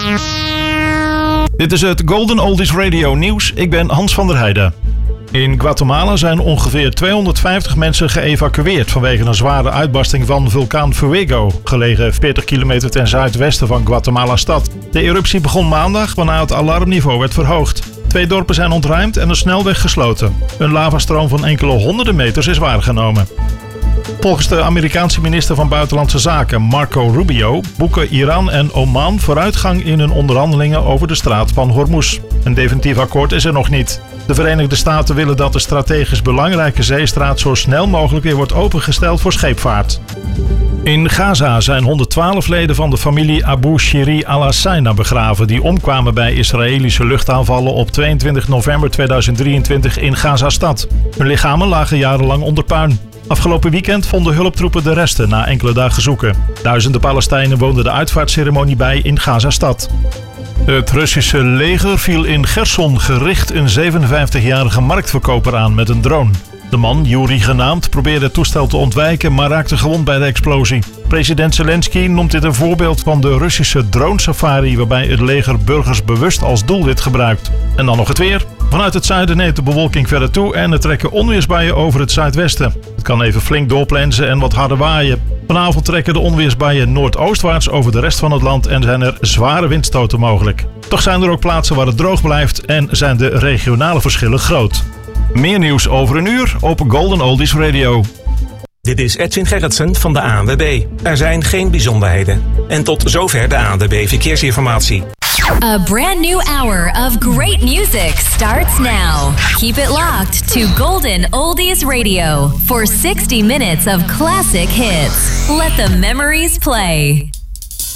Dit is het Golden Oldies Radio nieuws. Ik ben Hans van der Heijden. In Guatemala zijn ongeveer 250 mensen geëvacueerd vanwege een zware uitbarsting van vulkaan Fuego, gelegen 40 kilometer ten zuidwesten van Guatemala-stad. De eruptie begon maandag, waarna het alarmniveau werd verhoogd. 2 dorpen zijn ontruimd en een snelweg gesloten. Een lavastroom van enkele honderden meters is waargenomen. Volgens de Amerikaanse minister van Buitenlandse Zaken Marco Rubio boeken Iran en Oman vooruitgang in hun onderhandelingen over de straat van Hormuz. Een definitief akkoord is er nog niet. De Verenigde Staten willen dat de strategisch belangrijke zeestraat zo snel mogelijk weer wordt opengesteld voor scheepvaart. In Gaza zijn 112 leden van de familie Abu Shiri al-Assaina begraven die omkwamen bij Israëlische luchtaanvallen op 22 november 2023 in Gaza-stad. Hun lichamen lagen jarenlang onder puin. Afgelopen weekend vonden hulptroepen de resten na enkele dagen zoeken. Duizenden Palestijnen woonden de uitvaartceremonie bij in Gaza-stad. Het Russische leger viel in Gerson gericht een 57-jarige marktverkoper aan met een drone. De man, Yuri genaamd, probeerde het toestel te ontwijken, maar raakte gewond bij de explosie. President Zelensky noemt dit een voorbeeld van de Russische dronesafari, waarbij het leger burgers bewust als doelwit gebruikt. En dan nog het weer. Vanuit het zuiden neemt de bewolking verder toe en er trekken onweersbuien over het zuidwesten. Het kan even flink doorplensen en wat harder waaien. Vanavond trekken de onweersbuien noordoostwaarts over de rest van het land en zijn er zware windstoten mogelijk. Toch zijn er ook plaatsen waar het droog blijft en zijn de regionale verschillen groot. Meer nieuws over een uur op Golden Oldies Radio. Dit is Edwin Gerritsen van de ANWB. Er zijn geen bijzonderheden. En tot zover de ANWB Verkeersinformatie. A brand new hour of great music starts now. Keep it locked to Golden Oldies Radio for 60 minutes of classic hits. Let the memories play.